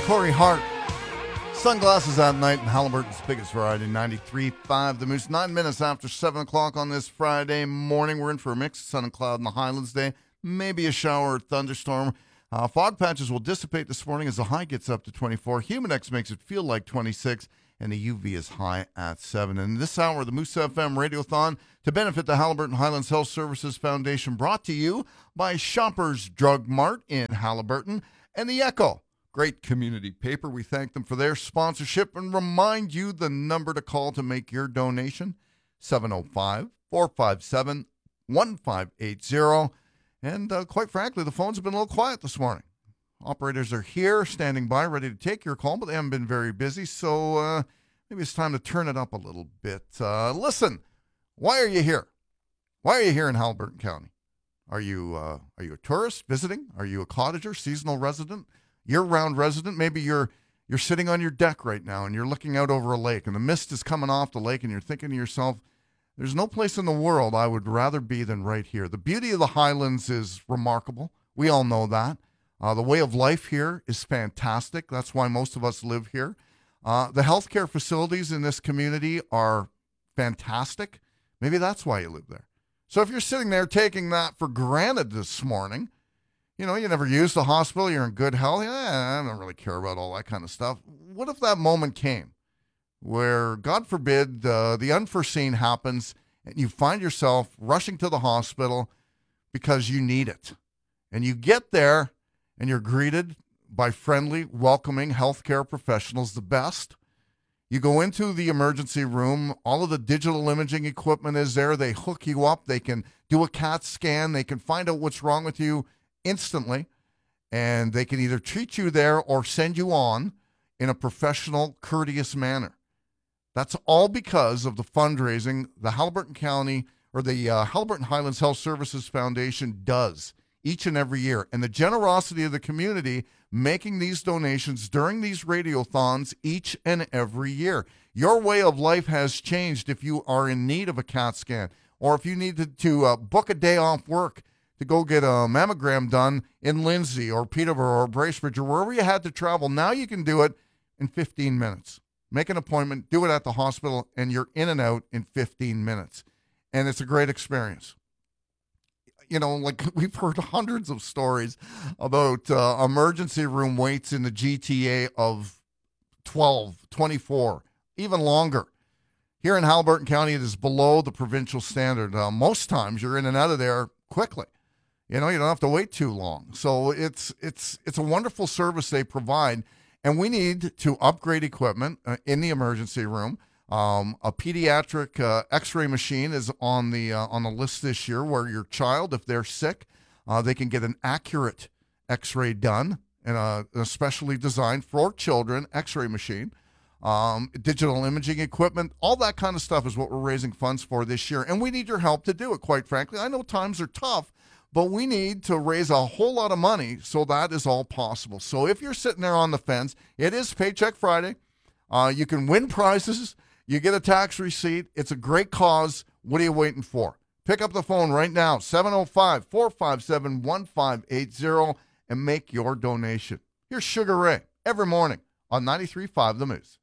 Corey Hart. Sunglasses at night in Halliburton's biggest variety, 93.5 The Moose. 9 minutes after 7 o'clock on this Friday morning. We're in for a mix of sun and cloud in the Highlands day. Maybe a shower or thunderstorm. Fog patches will dissipate this morning as the high gets up to 24. Humidex makes it feel like 26, and the UV is high at 7. And this hour, the Moose FM Radiothon to benefit the Halliburton Highlands Health Services Foundation, brought to you by Shoppers Drug Mart in Halliburton and The Echo. Great community paper. We thank them for their sponsorship and remind you the number to call to make your donation, 705-457-1580. And quite frankly, the phones have been a little quiet this morning. Operators are here, standing by, ready to take your call, but they haven't been very busy, so maybe it's time to turn it up a little bit. Listen, why are you here? Why are you here in Halliburton County? Are you a tourist visiting? Are you a cottager, seasonal resident, year-round resident? Maybe you're sitting on your deck right now and you're looking out over a lake and the mist is coming off the lake and you're thinking to yourself, there's no place in the world I would rather be than right here. The beauty of the Highlands is remarkable. We all know that. The way of life here is fantastic. That's why most of us live here. The healthcare facilities in this community are fantastic. Maybe that's why you live there. So if you're sitting there taking that for granted this morning, you know, you never used the hospital, you're in good health, I don't really care about all that kind of stuff. What if that moment came where, God forbid, the unforeseen happens and you find yourself rushing to the hospital because you need it? And you get there and you're greeted by friendly, welcoming healthcare professionals, the best. You go into the emergency room, all of the digital imaging equipment is there. They hook you up. They can do a CAT scan. They can find out what's wrong with you instantly, and they can either treat you there or send you on in a professional, courteous manner. That's all because of the fundraising the Halliburton County or the Halliburton Highlands Health Services Foundation does each and every year, and the generosity of the community making these donations during these radiothons each and every year. Your way of life has changed if you are in need of a CAT scan, or if you need to book a day off work to go get a mammogram done in Lindsay or Peterborough or Bracebridge or wherever you had to travel. Now you can do it in 15 minutes. Make an appointment, do it at the hospital, and you're in and out in 15 minutes. And it's a great experience. You know, like we've heard hundreds of stories about emergency room waits in the GTA of 12, 24, even longer. Here in Halliburton County, it is below the provincial standard. Most times you're in and out of there quickly. You know, you don't have to wait too long. So it's a wonderful service they provide, and we need to upgrade equipment in the emergency room. A pediatric X-ray machine is on the list this year, where your child, if they're sick, they can get an accurate X-ray done in a specially designed for children X-ray machine. Digital imaging equipment, all that kind of stuff is what we're raising funds for this year, and we need your help to do it, quite frankly. I know times are tough, but we need to raise a whole lot of money so that is all possible. So if you're sitting there on the fence, it is Paycheck Friday. You can win prizes. You get a tax receipt. It's a great cause. What are you waiting for? Pick up the phone right now, 705-457-1580, and make your donation. Here's Sugar Ray every morning on 93.5 The Moose.